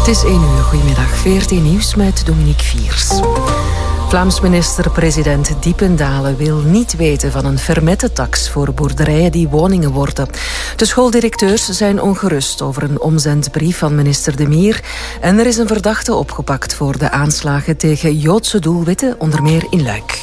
Het is 1 uur, goedemiddag. VRT Nieuws met Dominique Viers. Vlaams minister-president Diependaelen wil niet weten van een vermettentax voor boerderijen die woningen worden. De schooldirecteurs zijn ongerust over een omzendbrief van minister De Mier en er is een verdachte opgepakt voor de aanslagen tegen Joodse doelwitten, onder meer in Luik.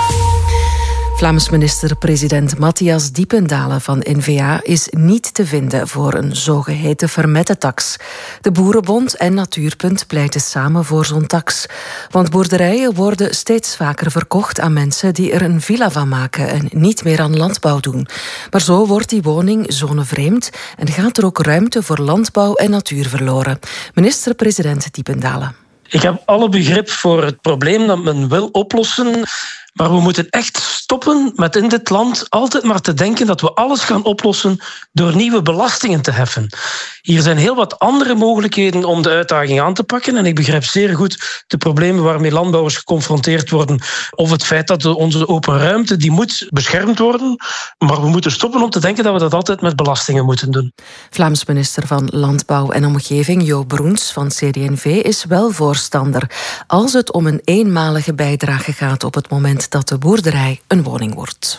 Vlaams minister-president Matthias Diependaelen van N-VA is niet te vinden voor een zogeheten vermettentax. De Boerenbond en Natuurpunt pleiten samen voor zo'n tax. Want boerderijen worden steeds vaker verkocht aan mensen die er een villa van maken en niet meer aan landbouw doen. Maar zo wordt die woning zonevreemd en gaat er ook ruimte voor landbouw en natuur verloren. Minister-president Diependaelen. Ik heb alle begrip voor het probleem dat men wil oplossen. Maar we moeten echt stoppen met in dit land altijd maar te denken dat we alles gaan oplossen door nieuwe belastingen te heffen. Hier zijn heel wat andere mogelijkheden om de uitdaging aan te pakken. En ik begrijp zeer goed de problemen waarmee landbouwers geconfronteerd worden. Of het feit dat onze open ruimte, die moet beschermd worden. Maar we moeten stoppen om te denken dat we dat altijd met belastingen moeten doen. Vlaams minister van Landbouw en Omgeving, Jo Broens van CD&V, is wel voorstander als het om een eenmalige bijdrage gaat op het moment dat de boerderij een woning wordt.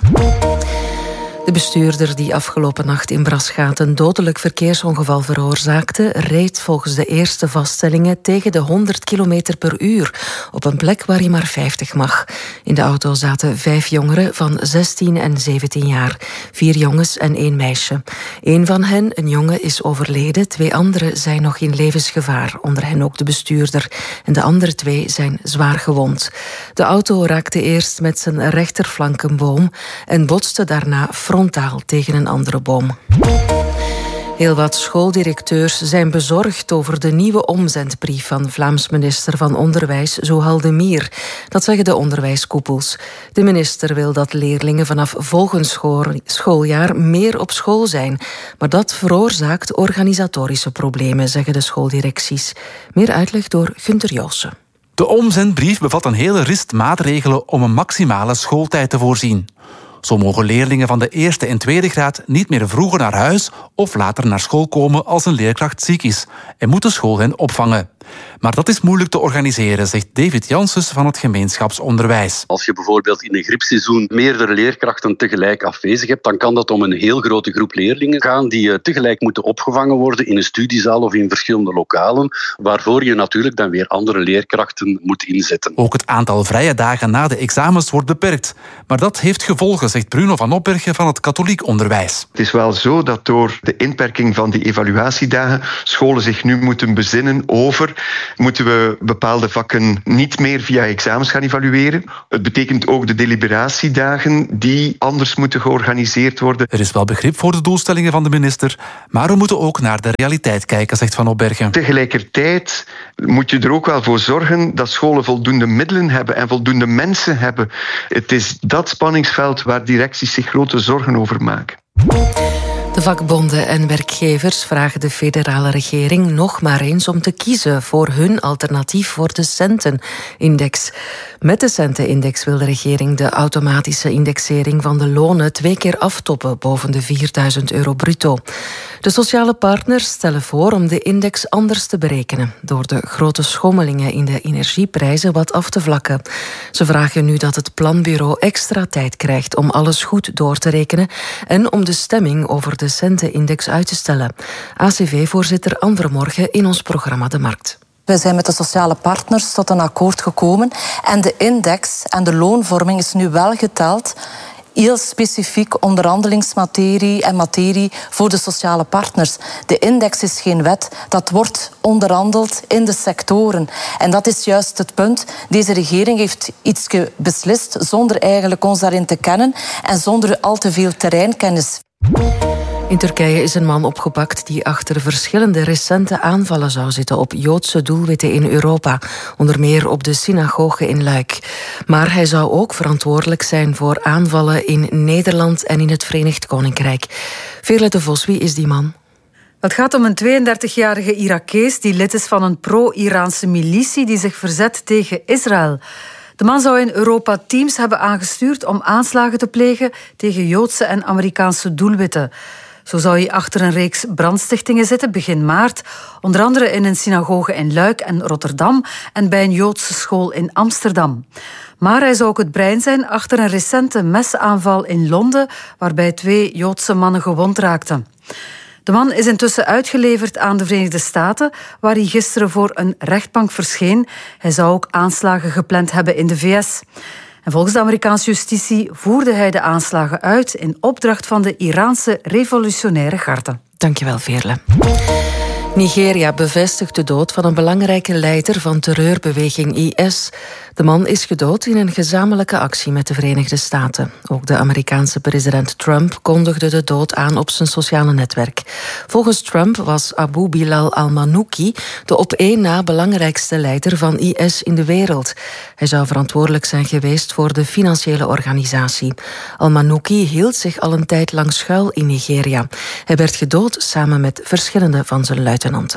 De bestuurder die afgelopen nacht in Braschaat een dodelijk verkeersongeval veroorzaakte, reed volgens de eerste vaststellingen tegen de 100 km per uur op een plek waar hij maar 50 mag. In de auto zaten 5 jongeren van 16 en 17 jaar. 4 jongens en 1 meisje. 1 van hen, een jongen, is overleden. 2 anderen zijn nog in levensgevaar, onder hen ook de bestuurder. En de andere 2 zijn zwaar gewond. De auto raakte eerst met zijn rechterflank een boom en botste daarna frontaal tegen een andere boom. Heel wat schooldirecteurs zijn bezorgd over de nieuwe omzendbrief van Vlaams minister van Onderwijs Zohal De Mier. Dat zeggen de onderwijskoepels. De minister wil dat leerlingen vanaf volgend schooljaar meer op school zijn. Maar dat veroorzaakt organisatorische problemen, zeggen de schooldirecties. Meer uitleg door Gunther Joossen. De omzendbrief bevat een hele rist maatregelen om een maximale schooltijd te voorzien. Zo mogen leerlingen van de eerste en tweede graad niet meer vroeger naar huis of later naar school komen als een leerkracht ziek is en moet de school hen opvangen. Maar dat is moeilijk te organiseren, zegt David Janssens van het gemeenschapsonderwijs. Als je bijvoorbeeld in een griepseizoen meerdere leerkrachten tegelijk afwezig hebt, dan kan dat om een heel grote groep leerlingen gaan die tegelijk moeten opgevangen worden in een studiezaal of in verschillende lokalen, waarvoor je natuurlijk dan weer andere leerkrachten moet inzetten. Ook het aantal vrije dagen na de examens wordt beperkt. Maar dat heeft gevolgen, zegt Bruno van Opbergen van het katholiek onderwijs. Het is wel zo dat door de inperking van die evaluatiedagen scholen zich nu moeten bezinnen over: moeten we bepaalde vakken niet meer via examens gaan evalueren? Het betekent ook de deliberatiedagen die anders moeten georganiseerd worden. Er is wel begrip voor de doelstellingen van de minister, maar we moeten ook naar de realiteit kijken, zegt Van Opbergen. Tegelijkertijd moet je er ook wel voor zorgen dat scholen voldoende middelen hebben en voldoende mensen hebben. Het is dat spanningsveld waar directies zich grote zorgen over maken. De vakbonden en werkgevers vragen de federale regering nog maar eens om te kiezen voor hun alternatief voor de Centenindex. Met de Centenindex wil de regering de automatische indexering van de lonen 2 keer aftoppen boven de €4.000 bruto. De sociale partners stellen voor om de index anders te berekenen, door de grote schommelingen in de energieprijzen wat af te vlakken. Ze vragen nu dat het planbureau extra tijd krijgt om alles goed door te rekenen en om de stemming over de Centenindex uit te stellen. ACV-voorzitter Anne Vermorgen in ons programma De Markt. We zijn met de sociale partners tot een akkoord gekomen en de index en de loonvorming is nu wel geteld. Heel specifiek onderhandelingsmaterie en materie voor de sociale partners. De index is geen wet, dat wordt onderhandeld in de sectoren. En dat is juist het punt. Deze regering heeft iets beslist zonder eigenlijk ons daarin te kennen en zonder al te veel terreinkennis. In Turkije is een man opgepakt die achter verschillende recente aanvallen zou zitten op Joodse doelwitten in Europa, onder meer op de synagoge in Luik. Maar hij zou ook verantwoordelijk zijn voor aanvallen in Nederland en in het Verenigd Koninkrijk. Veerle de Vos, wie is die man? Het gaat om een 32-jarige Irakees die lid is van een pro-Iraanse militie die zich verzet tegen Israël. De man zou in Europa teams hebben aangestuurd om aanslagen te plegen tegen Joodse en Amerikaanse doelwitten. Zo zou hij achter een reeks brandstichtingen zitten begin maart, onder andere in een synagoge in Luik en Rotterdam en bij een Joodse school in Amsterdam. Maar hij zou ook het brein zijn achter een recente mesaanval in Londen, waarbij 2 Joodse mannen gewond raakten. De man is intussen uitgeleverd aan de Verenigde Staten, waar hij gisteren voor een rechtbank verscheen. Hij zou ook aanslagen gepland hebben in de VS. En volgens de Amerikaanse justitie voerde hij de aanslagen uit in opdracht van de Iraanse revolutionaire garde. Dankjewel, Veerle. Nigeria bevestigt de dood van een belangrijke leider van terreurbeweging IS. De man is gedood in een gezamenlijke actie met de Verenigde Staten. Ook de Amerikaanse president Trump kondigde de dood aan op zijn sociale netwerk. Volgens Trump was Abu Bilal al-Manouki de op één na belangrijkste leider van IS in de wereld. Hij zou verantwoordelijk zijn geweest voor de financiële organisatie. Al-Manouki hield zich al een tijd lang schuil in Nigeria. Hij werd gedood samen met verschillende van zijn luitenanten.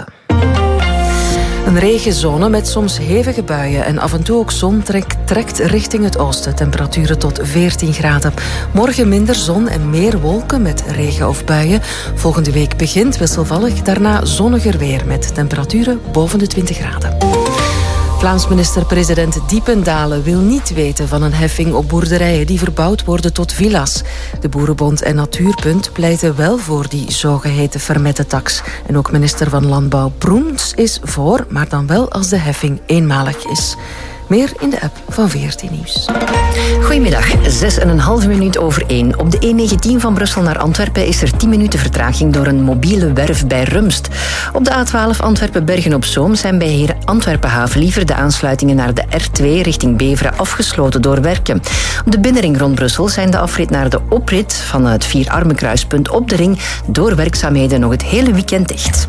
Een regenzone met soms hevige buien en af en toe ook zon trekt richting het oosten. Temperaturen tot 14 graden. Morgen minder zon en meer wolken met regen of buien. Volgende week begint wisselvallig, daarna zonniger weer met temperaturen boven de 20 graden. Vlaams minister-president Diependalen wil niet weten van een heffing op boerderijen die verbouwd worden tot villa's. De Boerenbond en Natuurpunt pleiten wel voor die zogeheten vermettentax. En ook minister van Landbouw Broens is voor, maar dan wel als de heffing eenmalig is. Meer in de app van VRT Nieuws. Goedemiddag, 6,5 minuut over 1. Op de E19 van Brussel naar Antwerpen is er 10 minuten vertraging door een mobiele werf bij Rumst. Op de A12 Antwerpen-Bergen-op-Zoom zijn bij Antwerpen-Haveliever de aansluitingen naar de R2 richting Beveren afgesloten door werken. Op de binnenring rond Brussel zijn de afrit naar de oprit van het Vierarmenkruispunt op de ring door werkzaamheden nog het hele weekend dicht.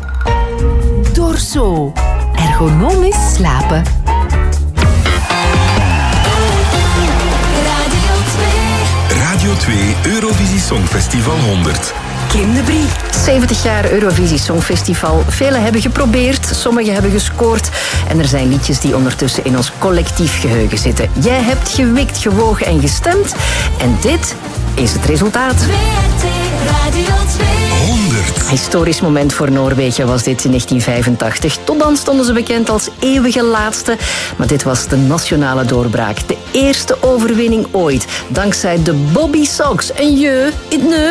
Dorso. Ergonomisch slapen. Radio 2 Eurovisie Songfestival 100. Kim de Brie. 70 jaar Eurovisie Songfestival. Velen hebben geprobeerd, sommigen hebben gescoord. En er zijn liedjes die ondertussen in ons collectief geheugen zitten. Jij hebt gewikt, gewogen en gestemd. En dit is het resultaat. Radio 100. Historisch moment voor Noorwegen was dit in 1985. Tot dan stonden ze bekend als eeuwige laatste. Maar dit was de nationale doorbraak. De eerste overwinning ooit. Dankzij de Bobby Sox. En je,